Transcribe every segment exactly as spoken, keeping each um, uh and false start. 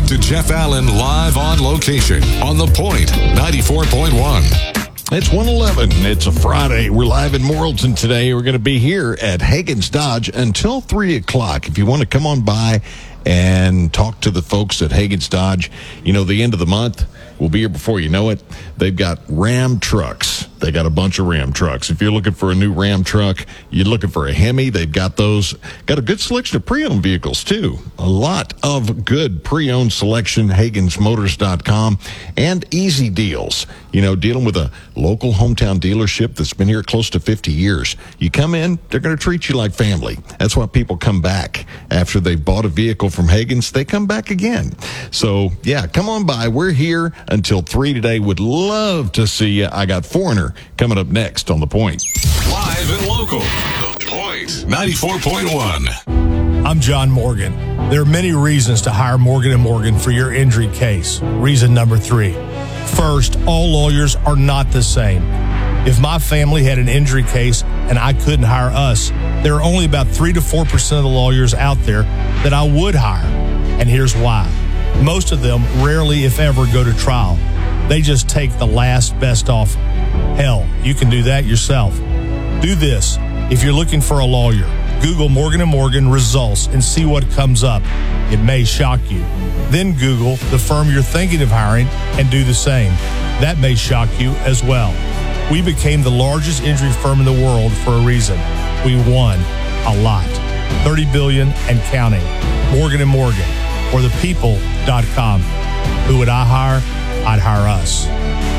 to Jeff Allen live on location on The Point ninety-four point one. It's one eleven. It's a Friday. We're live in Morrilton today. We're going to be here at Hagen's Dodge until three o'clock. If you want to come on by and talk to the folks at Hagen's Dodge, you know, the end of the month, we'll be here before you know it. They've got Ram trucks. They got a bunch of Ram trucks. If you're looking for a new Ram truck, you're looking for a Hemi, they've got those. Got a good selection of pre-owned vehicles, too. A lot of good pre-owned selection, Hagens Motors dot com, and easy deals. You know, dealing with a local hometown dealership that's been here close to fifty years. You come in, they're going to treat you like family. That's why people come back. After they've bought a vehicle from Hagen's, they come back again. So, yeah, come on by. We're here until three today. Would love to see you. I got Foreigner coming up next on The Point. Live and local, The Point ninety-four point one. I'm John Morgan. There are many reasons to hire Morgan and Morgan for your injury case. Reason number three. First, all lawyers are not the same. If my family had an injury case and I couldn't hire us, there are only about three to four percent of the lawyers out there that I would hire. And here's why. Most of them rarely, if ever, go to trial. They just take the last best offer. Hell, you can do that yourself. Do this. If you're looking for a lawyer, Google Morgan and Morgan results and see what comes up. It may shock you. Then Google the firm you're thinking of hiring and do the same. That may shock you as well. We became the largest injury firm in the world for a reason. We won a lot. thirty billion dollars and counting. Morgan and Morgan or the people dot com. Who would I hire? I'd hire us.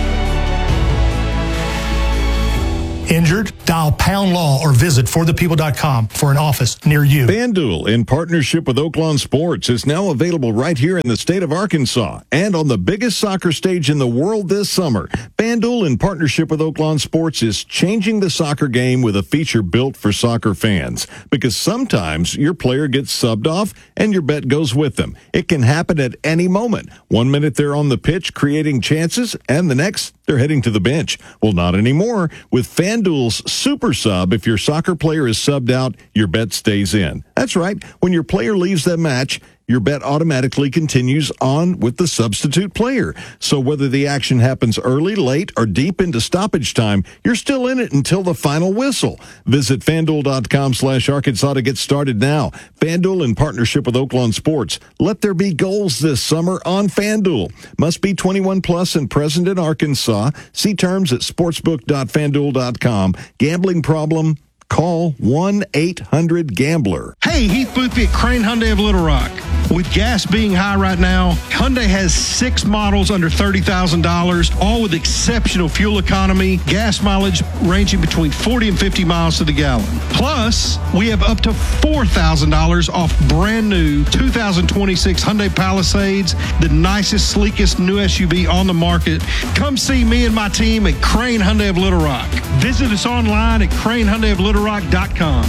Injured? Dial pound law or visit for the people dot com for an office near you. FanDuel, in partnership with Oaklawn Sports, is now available right here in the state of Arkansas and on the biggest soccer stage in the world this summer. FanDuel, in partnership with Oaklawn Sports, is changing the soccer game with a feature built for soccer fans. Because sometimes your player gets subbed off and your bet goes with them. It can happen at any moment. One minute they're on the pitch creating chances, and the next they're heading to the bench. Well, not anymore. With FanDuel's Super Sub, if your soccer player is subbed out, your bet stays in. That's right. When your player leaves the match, your bet automatically continues on with the substitute player. So whether the action happens early, late, or deep into stoppage time, you're still in it until the final whistle. Visit FanDuel.com slash Arkansas to get started now. FanDuel, in partnership with Oaklawn Sports. Let there be goals this summer on FanDuel. Must be twenty-one plus and present in Arkansas. See terms at sportsbook dot fan duel dot com. Gambling problem? Call one eight hundred gambler. Hey, Heath Boothby at Crane Hyundai of Little Rock. With gas being high right now, Hyundai has six models under thirty thousand dollars, all with exceptional fuel economy, gas mileage ranging between forty and fifty miles to the gallon. Plus, we have up to four thousand dollars off brand new two thousand twenty-six Hyundai Palisades, the nicest, sleekest new S U V on the market. Come see me and my team at Crane Hyundai of Little Rock. Visit us online at crane hyundai of little rock dot com.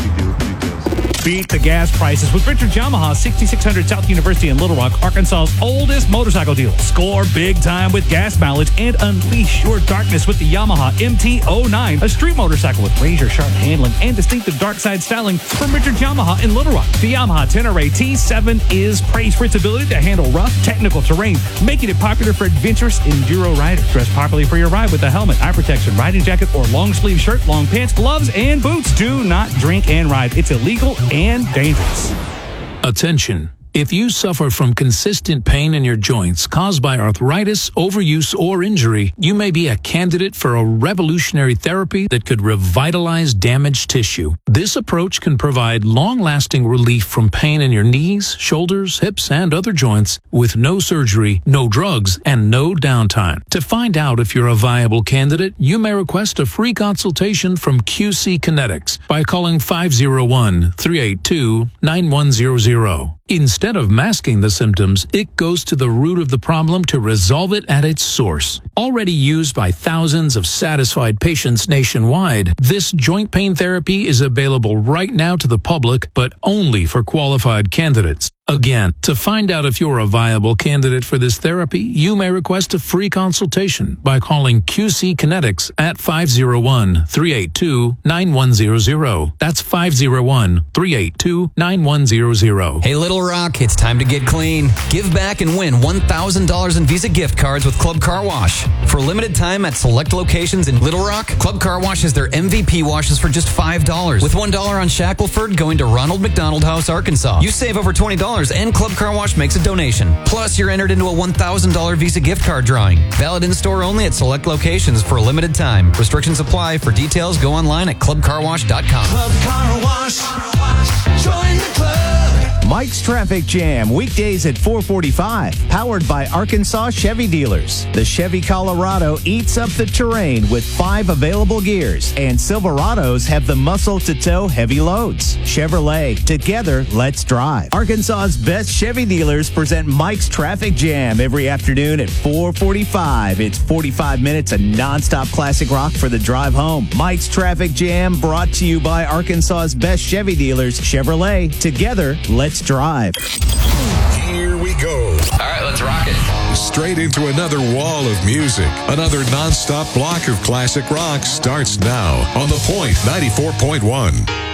Beat the gas prices with Richard Yamaha, sixty-six hundred South University in Little Rock, Arkansas's oldest motorcycle dealer. Score big time with gas mileage and unleash your darkness with the Yamaha M T oh nine, a street motorcycle with razor-sharp handling and distinctive dark side styling from Richard Yamaha in Little Rock. The Yamaha Tenere T seven is praised for its ability to handle rough, technical terrain, making it popular for adventurous enduro riders. Dress properly for your ride with a helmet, eye protection, riding jacket, or long-sleeve shirt, long pants, gloves, and boots. Do not drink and ride. It's illegal and dangerous. Attention. If you suffer from consistent pain in your joints caused by arthritis, overuse, or injury, you may be a candidate for a revolutionary therapy that could revitalize damaged tissue. This approach can provide long-lasting relief from pain in your knees, shoulders, hips, and other joints with no surgery, no drugs, and no downtime. To find out if you're a viable candidate, you may request a free consultation from Q C Kinetics by calling five oh one, three eight two, nine one zero zero. Instead of masking the symptoms, it goes to the root of the problem to resolve it at its source. Already used by thousands of satisfied patients nationwide, this joint pain therapy is available right now to the public, but only for qualified candidates. Again, to find out if you're a viable candidate for this therapy, you may request a free consultation by calling Q C Kinetics at five oh one, three eight two, nine one zero zero. That's five oh one, three eight two, nine one zero zero. Hey, Little Rock, it's time to get clean. Give back and win one thousand dollars in Visa gift cards with Club Car Wash. For a limited time at select locations in Little Rock, Club Car Wash has their M V P washes for just five dollars, with one dollar on Shackleford going to Ronald McDonald House, Arkansas. You save over twenty dollars and Club Car Wash makes a donation. Plus, you're entered into a one thousand dollars Visa gift card drawing. Valid in-store only at select locations for a limited time. Restrictions apply. For details, go online at club car wash dot com. Club Car Wash. Join the club. Mike's Traffic Jam, weekdays at four forty-five, powered by Arkansas Chevy Dealers. The Chevy Colorado eats up the terrain with five available gears, and Silverados have the muscle to tow heavy loads. Chevrolet, together, let's drive. Arkansas's best Chevy dealers present Mike's Traffic Jam every afternoon at four forty-five. It's forty-five minutes of nonstop classic rock for the drive home. Mike's Traffic Jam, brought to you by Arkansas's best Chevy dealers, Chevrolet. Together, let's drive. Here we go. All right, let's rock it. Straight into another wall of music. Another nonstop block of classic rock starts now on The Point ninety-four point one.